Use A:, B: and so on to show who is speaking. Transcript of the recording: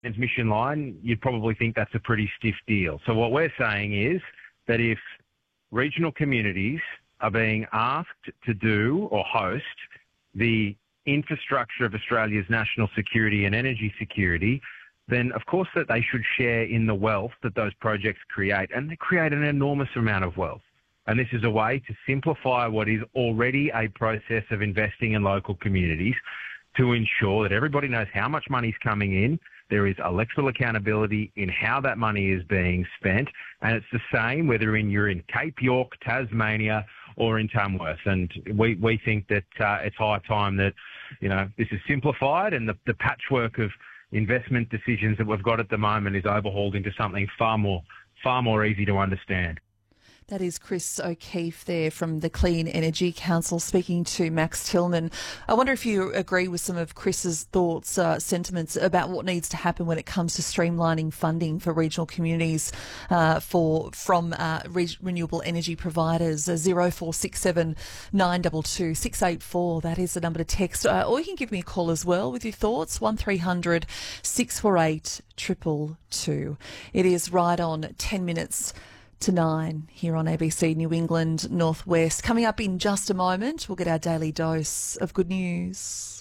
A: transmission line, you'd probably think that's a pretty stiff deal. So what we're saying is that if regional communities are being asked to do or host the infrastructure of Australia's national security and energy security, then of course that they should share in the wealth that those projects create, and they create an enormous amount of wealth. And this is a way to simplify what is already a process of investing in local communities to ensure that everybody knows how much money's coming in. There is electoral accountability in how that money is being spent. And it's the same whether you're in Cape York, Tasmania, or in Tamworth. And we think that it's high time that, this is simplified, and the patchwork of investment decisions that we've got at the moment is overhauled into something far more easy to understand.
B: That is Chris O'Keefe there from the Clean Energy Council speaking to Max Tillman. I wonder if you agree with some of Chris's thoughts, sentiments about what needs to happen when it comes to streamlining funding for regional communities from renewable energy providers. 0467 922 684, that is the number to text. Or you can give me a call as well with your thoughts, 1300 648 222. It is right on 10 minutes to 9 here on ABC New England Northwest. Coming up in just a moment, we'll get our daily dose of good news.